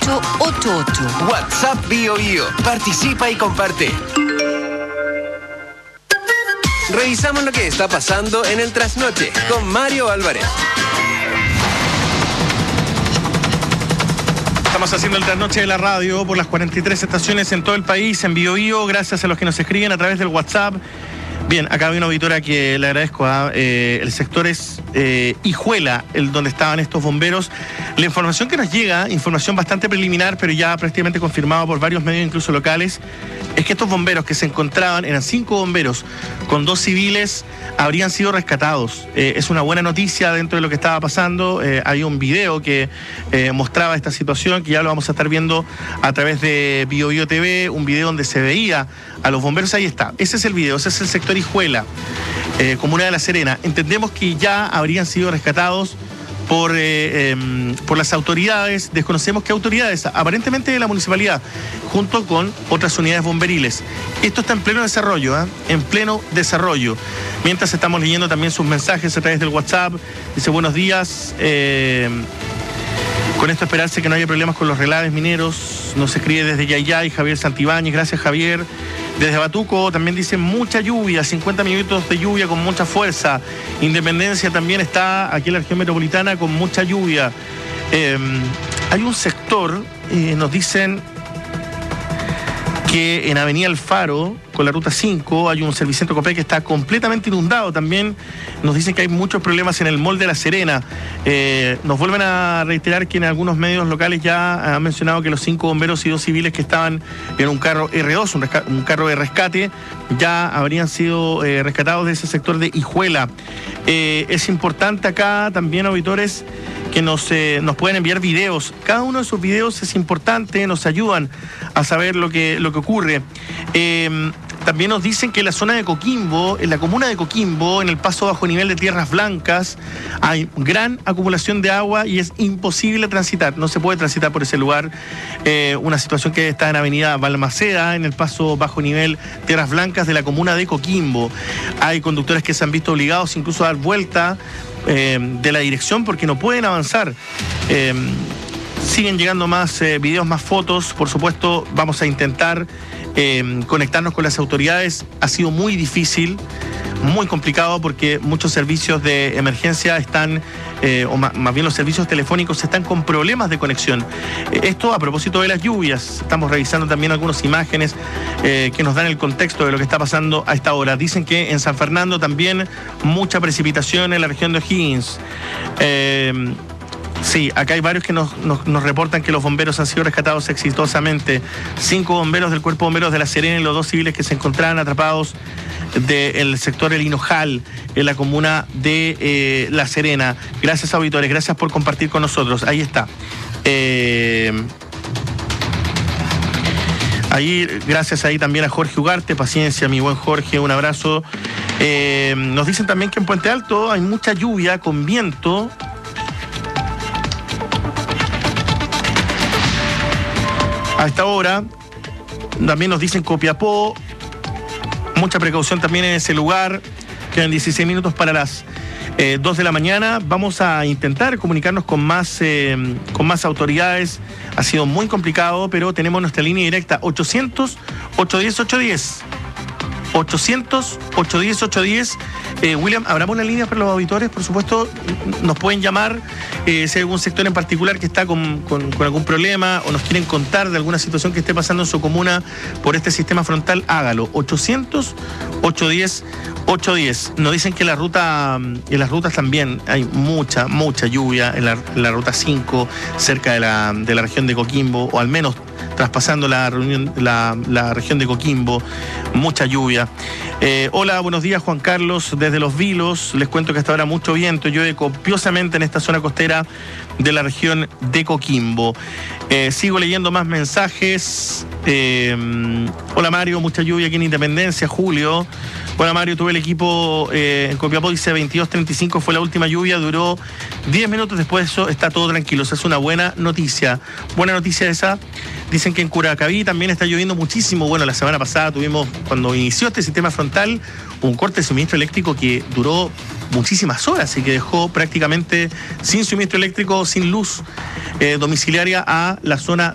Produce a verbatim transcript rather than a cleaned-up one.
ocho ocho ocho. WhatsApp Bio Bio. Participa y comparte. Revisamos lo que está pasando en el Trasnoche con Mario Álvarez. Estamos haciendo el Trasnoche de la radio por las cuarenta y tres estaciones en todo el país, en Bio Bio, gracias a los que nos escriben a través del WhatsApp. Bien, acá hay una auditora que le agradezco. ¿eh? Eh, el sector es eh, Hijuela, el donde estaban estos bomberos. La información que nos llega, información bastante preliminar, pero ya prácticamente confirmada por varios medios, incluso locales, es que estos bomberos que se encontraban, eran cinco bomberos con dos civiles, habrían sido rescatados. Eh, es una buena noticia dentro de lo que estaba pasando. Eh, hay un video que eh, mostraba esta situación, que ya lo vamos a estar viendo a través de Bio Bio T V, un video donde se veía a los bomberos. Ahí está, ese es el video, ese es el sector Hijuela, eh, comuna de La Serena. Entendemos que ya habrían sido rescatados por, eh, eh, por las autoridades. Desconocemos qué autoridades, aparentemente de la municipalidad, junto con otras unidades bomberiles. Esto está en pleno desarrollo, ¿eh? en pleno desarrollo. Mientras estamos leyendo también sus mensajes a través del WhatsApp. Dice, buenos días. Eh, con esto esperarse que no haya problemas con los relaves mineros. Nos escribe desde Yayay Javier Santibáñez. Gracias, Javier. Desde Batuco también dice mucha lluvia, cincuenta minutos de lluvia con mucha fuerza. Independencia también está aquí en la región metropolitana con mucha lluvia. Eh, hay un sector, eh, nos dicen que en Avenida Alfaro, con la ruta cinco, hay un Servicentro Copec que está completamente inundado. También nos dicen que hay muchos problemas en el Mall de La Serena. Eh, nos vuelven a reiterar que en algunos medios locales ya han mencionado que los cinco bomberos y dos civiles que estaban en un carro R dos, un, resca- un carro de rescate, ya habrían sido eh, rescatados de ese sector de Hijuela. Eh, es importante acá también, auditores, que nos, eh, nos pueden enviar videos. Cada uno de sus videos es importante, nos ayudan a saber lo que, lo que ocurre. Eh, también nos dicen que en la zona de Coquimbo, en la comuna de Coquimbo, en el paso bajo nivel de Tierras Blancas, hay gran acumulación de agua y es imposible transitar. No se puede transitar por ese lugar. Eh, una situación que está en Avenida Balmaceda, en el paso bajo nivel Tierras Blancas de la comuna de Coquimbo. Hay conductores que se han visto obligados incluso a dar vuelta Eh, de la dirección porque no pueden avanzar. Eh, siguen llegando más eh, videos, más fotos. Por supuesto, vamos a intentar eh, conectarnos con las autoridades. Ha sido muy difícil, muy complicado porque muchos servicios de emergencia están, eh, o más, más bien los servicios telefónicos están con problemas de conexión. Eh, esto a propósito de las lluvias. Estamos revisando también algunas imágenes eh, que nos dan el contexto de lo que está pasando a esta hora. Dicen que en San Fernando también mucha precipitación en la región de O'Higgins. Eh, Sí, acá hay varios que nos, nos, nos reportan que los bomberos han sido rescatados exitosamente. Cinco bomberos del Cuerpo de Bomberos de La Serena y los dos civiles que se encontraban atrapados del sector El Hinojal, en la comuna de eh, La Serena. Gracias, auditores, gracias por compartir con nosotros. Ahí está. Eh... Ahí, gracias ahí también a Jorge Ugarte, paciencia, mi buen Jorge, un abrazo. Eh, nos dicen también que en Puente Alto hay mucha lluvia con viento. A esta hora, también nos dicen Copiapó, mucha precaución también en ese lugar. Quedan dieciséis minutos para las eh, dos de la mañana. Vamos a intentar comunicarnos con más, eh, con más autoridades. Ha sido muy complicado, pero tenemos nuestra línea directa ochocientos, ochocientos diez, ochocientos diez. ochocientos, ochocientos diez, ochocientos diez. Eh, William, ¿habrá una línea para los auditores? Por supuesto, nos pueden llamar eh, si hay algún sector en particular que está con, con, con algún problema o nos quieren contar de alguna situación que esté pasando en su comuna por este sistema frontal, hágalo. ochocientos, ochocientos diez, ochocientos diez. Nos dicen que la ruta, en las rutas también hay mucha, mucha lluvia en la, en la ruta cinco, cerca de la, de la región de Coquimbo, o al menos traspasando la, reunión, la, la región de Coquimbo, mucha lluvia. Eh, hola, buenos días, Juan Carlos, desde Los Vilos. Les cuento que hasta ahora mucho viento, llueve copiosamente en esta zona costera de la región de Coquimbo. Eh, sigo leyendo más mensajes. Eh, hola, Mario, mucha lluvia aquí en Independencia, Julio. Hola, Mario, tuve el equipo eh, en Copiapó, dice veintidós treinta y cinco fue la última lluvia, duró diez minutos, después de eso está todo tranquilo. Esa es una buena noticia. Buena noticia esa. Dicen que en Curacaví también está lloviendo muchísimo. Bueno, la semana pasada tuvimos, cuando inició este sistema frontal, un corte de suministro eléctrico que duró muchísimas horas y que dejó prácticamente sin suministro eléctrico, sin luz eh, domiciliaria a la zona